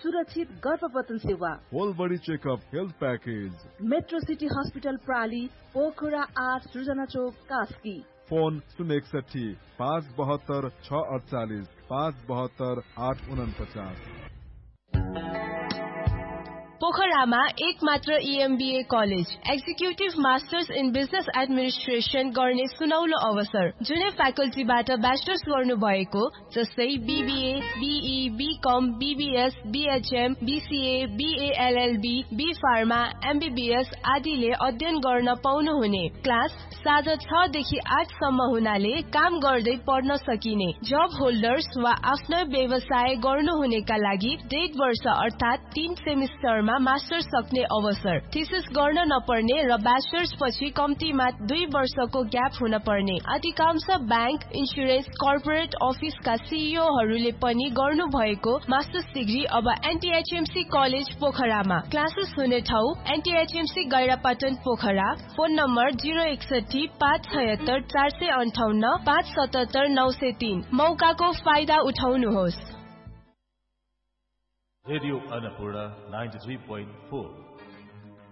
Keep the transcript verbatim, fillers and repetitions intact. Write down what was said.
सुरक्षित गर्भपतन सेवा, whole body checkup health package, metro city hospital प्राली, Pokhara आठ, सृजना चोक, कास्की। फोन शून्य एकसठी पाँच बहत्तर छ अडचालिस पाँच बहत्तर आठ उनपचास। पोखरामा एक मात्र ईएमबीए college, executive masters in business administration गर्ने सुनौलो अवसर। जुनै फ्याकल्टीबाट ब्याचलर्स गर्नु भएको जस्तै BBA, be, become, BBS, BHM, BCA, BLLB, be pharma, MBBS आदिले अध्ययन गर्न पाउनुहुने। क्लास साँझ छ देखि आठ सम्म हुनाले काम गर्दै पढ्न सकिने। जब होल्डर्स वा आफ्नो व्यवसाय गर्नुहुनेका लागि डेढ वर्ष अर्थात् तीन सेमिस्टरमा मास्टर्स सक्ने अवसर। थीसिस गर्न नपर्ने र ब्याचलर्स पछि कम्तीमा दुई वर्षको ग्याप हुन पर्ने। अधिकांश ब्याङ्क, इन्सुरेन्स, कर्पोरेट अफिसका सीईओहरूले पनि गर्नु भएको मास्टर्स डिग्री अब एनटीएचएमसी कलेज पोखरामा। क्लासेस हुने ठाउँ एनटीएचएमसी गैरापाटन पोखरा। फोन नम्बर जिरो एकसठी पाँच छयत्तर चार सय अन्ठाउन्न पाँच सतहत्तर नौ सय तीन। मौकाको फाइदा उठाउनुहोस्। Radio Annapurna ninety three point four